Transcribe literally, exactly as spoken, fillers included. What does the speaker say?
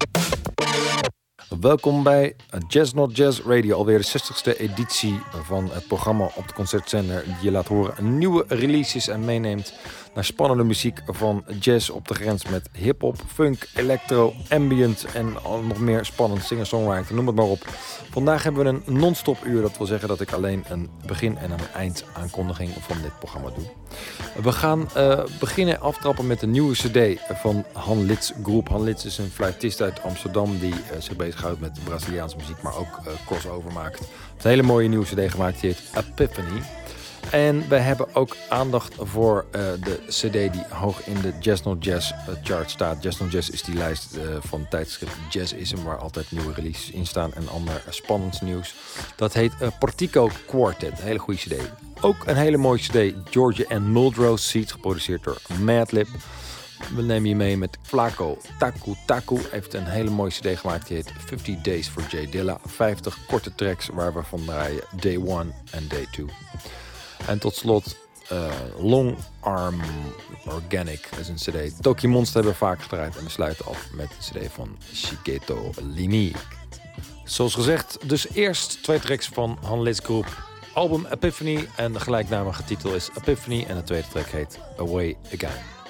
Welkom bij Jazz Not Jazz Radio, alweer de zestigste editie van het programma op de concertzender die je laat horen nieuwe releases en meeneemt naar spannende muziek van jazz op de grens met hip-hop, funk, electro, ambient en nog meer spannend singer-songwriter, noem het maar op. Vandaag hebben we een non-stop uur, dat wil zeggen dat ik alleen een begin- en een eindaankondiging van dit programma doe. We gaan uh, beginnen aftrappen met een nieuwe cd van Han Litz Groep. Han Litz is een fluitist uit Amsterdam die uh, zich bezighoudt met Braziliaanse muziek, maar ook uh, crossover maakt. Een hele mooie nieuwe cd gemaakt, die heet Epiphany. En we hebben ook aandacht voor uh, de cd die hoog in de Jazz Not Jazz uh, chart staat. Jazz Not Jazz is die lijst uh, van tijdschrift Jazzism, waar altijd nieuwe releases in staan en ander uh, spannend nieuws. Dat heet uh, Portico Quartet, een hele goede cd. Ook een hele mooie cd, Georgia and Muldrow Seeds, geproduceerd door Madlib. We nemen je mee met Flaco Taku Taku. Heeft een hele mooie cd gemaakt, die heet fifty Days for Jay Dilla. vijftig korte tracks waar we van draaien Day one en Day two. En tot slot uh, Long Arm Organic, dat is een cd. Tokyo Monster hebben we vaak gedraaid en we sluiten af met de cd van Shigeto Lini. Zoals gezegd, dus eerst twee tracks van Han Litz Groep. Album Epiphany en de gelijknamige titel is Epiphany en de tweede track heet Away Again.